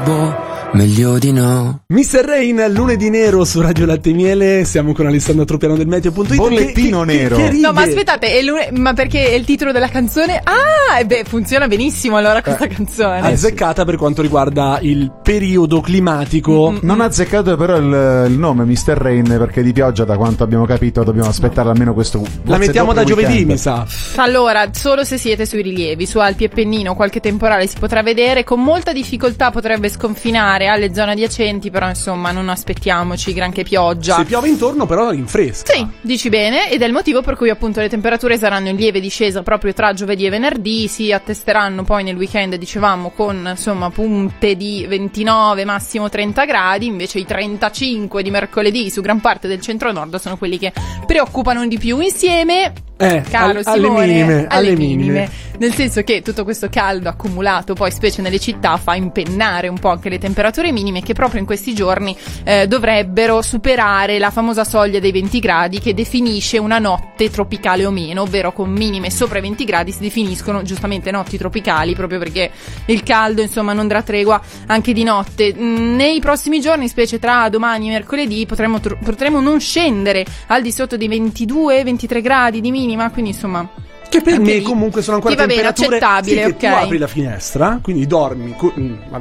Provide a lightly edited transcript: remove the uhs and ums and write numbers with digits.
boh, meglio di no. Mr. Rain, lunedì nero su Radio Latte e Miele. Siamo con Alessandro Tropiano del Meteo.it. Bollettino nero. No, ma aspettate, ma perché è il titolo della canzone? Ah, beh, funziona benissimo allora questa canzone. Azzeccata per quanto riguarda il periodo climatico. Non ha azzeccato però il nome Mr. Rain, perché di pioggia, da quanto abbiamo capito, dobbiamo aspettare almeno questo. La mettiamo da giovedì, mi sa. Allora, solo se siete sui rilievi, su Alpi e Pennino, qualche temporale si potrà vedere, con molta difficoltà potrebbe sconfinare alle zone adiacenti, però insomma non aspettiamoci granché pioggia. Se piove intorno però rinfresca. Sì, dici bene, ed è il motivo per cui appunto le temperature saranno in lieve discesa proprio tra giovedì e venerdì, si attesteranno poi nel weekend, dicevamo, con insomma punte di 29, massimo 30 gradi, invece i 35 di mercoledì su gran parte del centro-nord sono quelli che preoccupano di più, insieme... caro Simone, alle minime, nel senso che tutto questo caldo accumulato poi specie nelle città fa impennare un po' anche le temperature minime, che proprio in questi giorni dovrebbero superare la famosa soglia dei 20 gradi che definisce una notte tropicale o meno, ovvero con minime sopra i 20 gradi si definiscono giustamente notti tropicali, proprio perché il caldo insomma non darà tregua anche di notte. Nei prossimi giorni, specie tra domani e mercoledì, potremo non scendere al di sotto dei 22-23 gradi di minima, quindi insomma che per me lì comunque sono ancora va bene, temperature accettabile, sì, che ok. tu apri la finestra, quindi dormi vabbè,